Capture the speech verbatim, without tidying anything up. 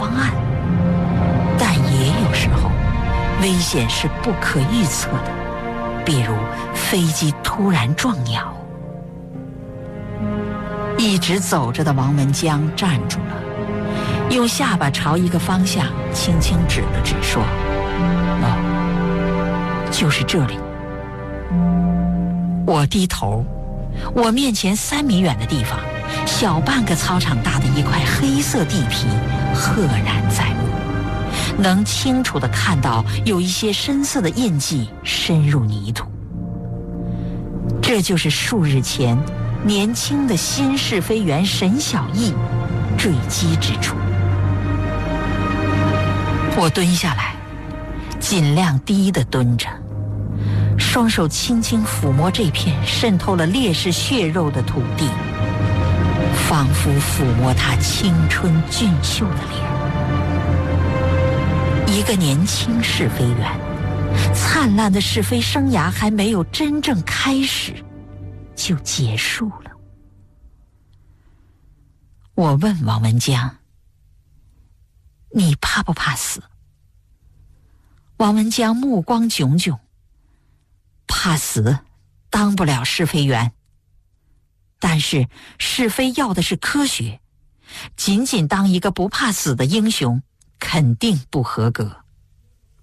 方案，但也有时候危险是不可预测的，比如飞机突然撞鸟。一直走着的王文江站住了，用下巴朝一个方向轻轻指了指，说：“哦，就是这里。”我低头，我面前三米远的地方，小半个操场大的一块黑色地皮赫然在目，能清楚地看到有一些深色的印记深入泥土。这就是数日前年轻的新试飞员沈小艺坠机之处。我蹲下来，尽量低地蹲着，双手轻轻抚摸这片渗透了烈士血肉的土地，仿佛抚摸他青春俊秀的脸。一个年轻试飞员，灿烂的试飞生涯还没有真正开始，就结束了。我问王文江：“你怕不怕死？”王文江目光炯炯：“怕死，当不了试飞员。但是试飞要的是科学，仅仅当一个不怕死的英雄，肯定不合格。”